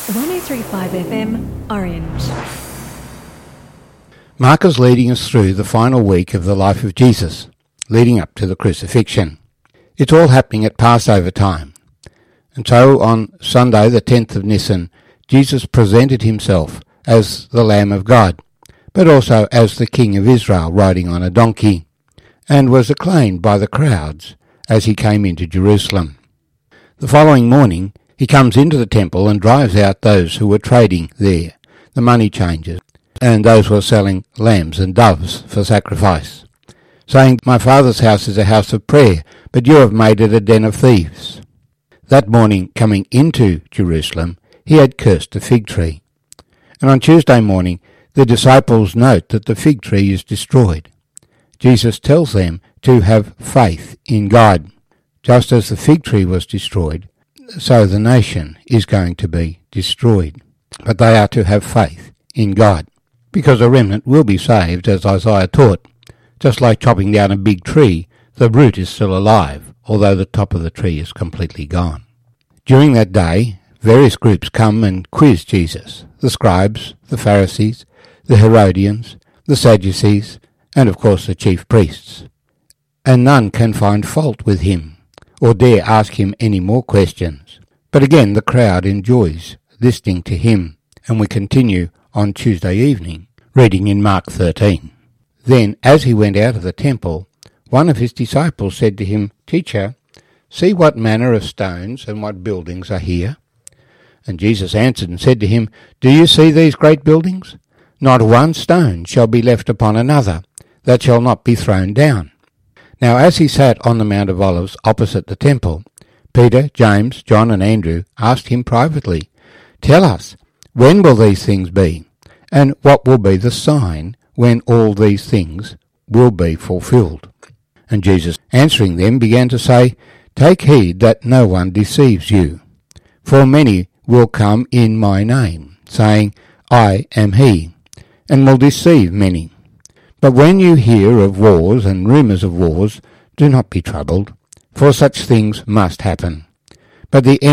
103.5 FM, Orange. Mark is leading us through the final week of the life of Jesus, leading up to the crucifixion. It's all happening at Passover time. And so on Sunday, the 10th of Nisan, Jesus presented himself as the Lamb of God, but also as the King of Israel riding on a donkey, and was acclaimed by the crowds as he came into Jerusalem. The following morning, he comes into the temple and drives out those who were trading there, the money changers, and those who were selling lambs and doves for sacrifice, saying, "My Father's house is a house of prayer, but you have made it a den of thieves." That morning, coming into Jerusalem, he had cursed the fig tree. And on Tuesday morning, the disciples note that the fig tree is destroyed. Jesus tells them to have faith in God. Just as the fig tree was destroyed, so the nation is going to be destroyed. But they are to have faith in God, because a remnant will be saved, as Isaiah taught. Just like chopping down a big tree, the root is still alive, although the top of the tree is completely gone. During that day, various groups come and quiz Jesus: the scribes, the Pharisees, the Herodians, the Sadducees, and of course the chief priests. And none can find fault with him, or dare ask him any more questions. But again, the crowd enjoys listening to him, and we continue on Tuesday evening, reading in Mark 13. Then, as he went out of the temple, one of his disciples said to him, "Teacher, see what manner of stones and what buildings are here?" And Jesus answered and said to him, "Do you see these great buildings? Not one stone shall be left upon another, that shall not be thrown down." Now as he sat on the Mount of Olives opposite the temple, Peter, James, John and Andrew asked him privately, "Tell us, when will these things be? And what will be the sign when all these things will be fulfilled?" And Jesus, answering them, began to say, "Take heed that no one deceives you. For many will come in my name, saying, 'I am he,' and will deceive many. But when you hear of wars and rumours of wars, do not be troubled, for such things must happen. But the